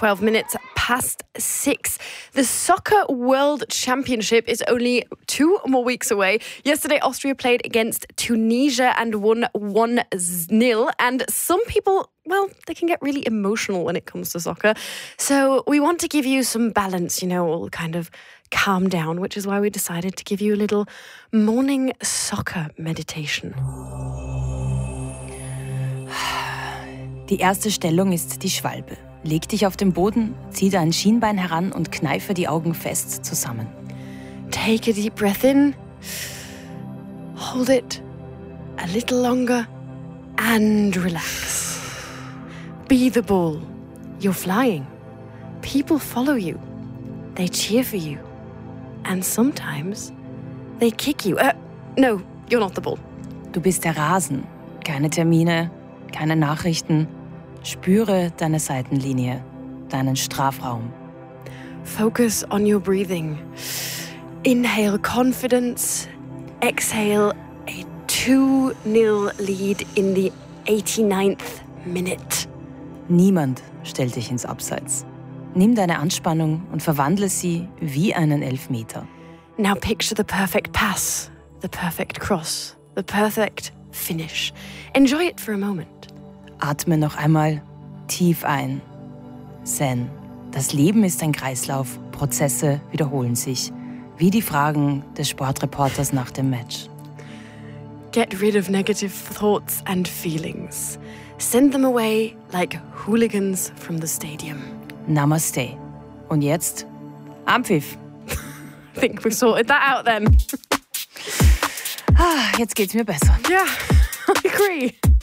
12 minutes past 6. The Soccer World Championship is only 2 more weeks away. Yesterday, Austria played against Tunisia and won 1-0. And some people, well, they can get really emotional when it comes to soccer. So we want to give you some balance, all kind of calm down, which is why we decided to give you a little morning soccer meditation. Die erste Stellung ist die Schwalbe. Leg dich auf den Boden, zieh dein Schienbein heran und kneife die Augen fest zusammen. Take a deep breath in, hold it a little longer and relax. Be the ball. You're flying. People follow you. They cheer for you. And sometimes they kick you. No, you're not the ball. Du bist der Rasen. Keine Termine, keine Nachrichten. Spüre deine Seitenlinie, deinen Strafraum. Focus on your breathing. Inhale confidence. Exhale a 2-0 lead in the 89th minute. Niemand stellt dich ins Abseits. Nimm deine Anspannung und verwandle sie wie einen Elfmeter. Now picture the perfect pass, the perfect cross, the perfect finish. Enjoy it for a moment. Atme noch einmal tief ein. Zen. Das Leben ist ein Kreislauf. Prozesse wiederholen sich. Wie die Fragen des Sportreporters nach dem Match. Get rid of negative thoughts and feelings. Send them away like hooligans from the stadium. Namaste. Und jetzt Anpfiff. I think we've sorted that out then. Jetzt geht's mir besser. Yeah, I agree.